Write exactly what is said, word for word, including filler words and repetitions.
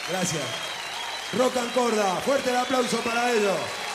Gracias. Rock and Corda, fuerte el aplauso para ellos.